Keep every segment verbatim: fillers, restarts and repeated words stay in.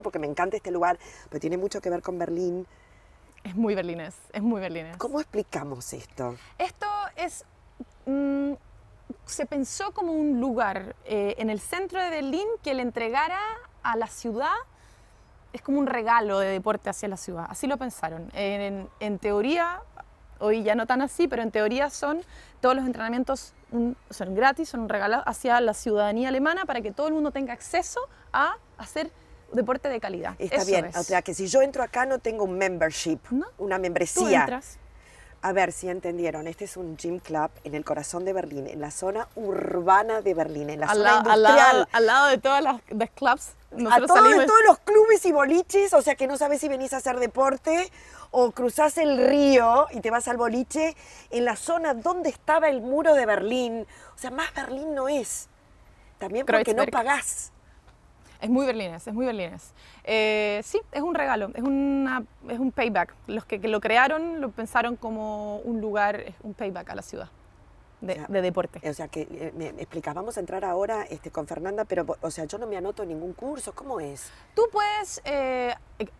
porque me encanta este lugar, pero tiene mucho que ver con Berlín. Es muy berlinés, es muy berlinés. ¿Cómo explicamos esto? Esto es... Mmm, se pensó como un lugar eh, en el centro de Berlín que le entregara a la ciudad, es como un regalo de deporte hacia la ciudad, así lo pensaron. En, en teoría, hoy ya no tan así, pero en teoría son todos los entrenamientos un, son gratis, son un regalo hacia la ciudadanía alemana para que todo el mundo tenga acceso a hacer deporte de calidad. Está Eso bien, es. o sea que si yo entro acá no tengo un membership, ¿No? una Tú membresía. entras. A ver si entendieron, este es un gym club en el corazón de Berlín, en la zona urbana de Berlín, en la Al, zona la, al, industrial. lado, al lado de todas las de clubs. A todos, de todos los clubes y boliches, o sea que no sabes si venís a hacer deporte o cruzás el río y te vas al boliche, en la zona donde estaba el muro de Berlín. O sea, más Berlín no es. También porque no pagás. Es muy berlinés, es muy berlinés. Eh, sí, es un regalo, es, una, es un payback. Los que, que lo crearon lo pensaron como un lugar, un payback a la ciudad de, o sea, de deporte. O sea, que eh, me explicas, vamos a entrar ahora este, con Fernanda, pero o sea, yo no me anoto en ningún curso, ¿cómo es? Tú puedes, eh,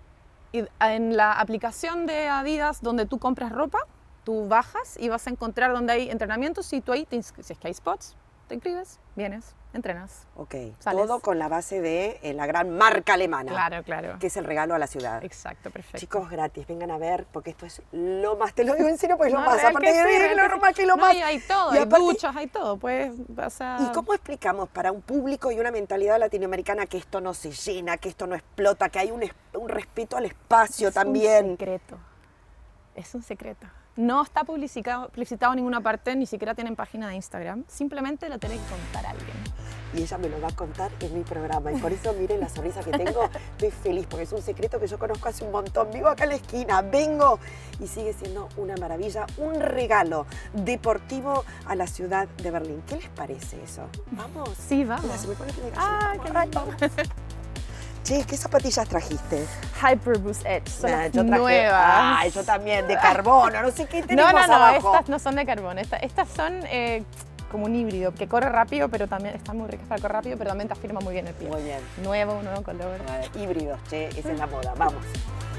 en la aplicación de Adidas donde tú compras ropa, tú bajas y vas a encontrar donde hay entrenamientos y tú ahí, te si es que hay spots, te inscribes, vienes, entrenas. Ok, sales. Todo con la base de eh, la gran marca alemana. Claro, claro. Que es el regalo a la ciudad. Exacto, perfecto. Chicos, gratis, vengan a ver, porque esto es lo más, te lo digo en serio, pues es no, lo más. Aparte de sí, lo más que lo no, más. Y hay todo, y hay aparte, duchas, hay todo, pues vas a... ¿Y cómo explicamos para un público y una mentalidad latinoamericana que esto no se llena, que esto no explota, que hay un, un respeto al espacio es también? Es un secreto, es un secreto. No está publicitado, publicitado en ninguna parte, ni siquiera tienen página de Instagram. Simplemente lo tiene que contar alguien. Y ella me lo va a contar en mi programa. Y por eso, miren la sonrisa que tengo. Estoy feliz porque es un secreto que yo conozco hace un montón. Vivo acá en la esquina, vengo y sigue siendo una maravilla, un regalo deportivo a la ciudad de Berlín. ¿Qué les parece eso? ¿Vamos? Sí, vamos. Mira, se me pone que ah, qué lindo. Che, ¿qué zapatillas trajiste? Hyperboost Edge, son nah, las yo traje, nuevas. Ay, yo también, de carbono, no sé qué tenemos No, no, no, abajo. estas no son de carbono, estas, estas son eh, como un híbrido, que corre rápido, pero también están muy ricas para correr rápido, pero también te afirma muy bien el pie. Muy bien. Nuevo, nuevo color. Híbridos, che, esa es la moda, vamos.